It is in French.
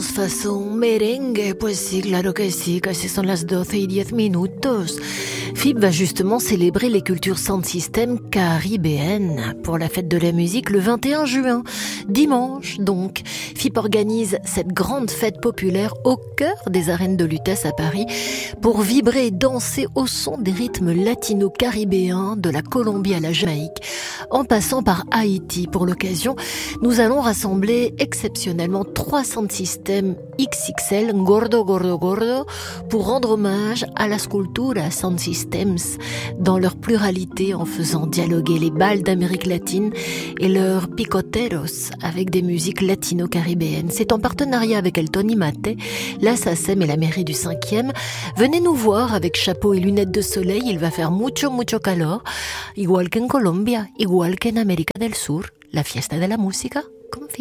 Vamos façon merengue, pues sí, claro que sí, casi son las 12:10. FIP va justement célébrer les cultures sound system caribéennes pour la fête de la musique le 21 juin. Dimanche, donc, FIP organise cette grande fête populaire au cœur des arènes de Lutèce à Paris pour vibrer et danser au son des rythmes latino-caribéens de la Colombie à la Jamaïque, en passant par Haïti. Pour l'occasion, nous allons rassembler exceptionnellement 3 sound systems XXL, gordo, gordo, gordo, pour rendre hommage à las culturas sound systems dans leur pluralité en faisant dialoguer les balles d'Amérique latine et leurs picoteros avec des musiques latino-caribéennes. C'est en partenariat avec El Tony Mate, la SACEM et la mairie du 5e. Venez nous voir avec chapeau et lunettes de soleil, il va faire mucho, mucho calor, igual que en Colombia, igual que en América del Sur, la fiesta de la música.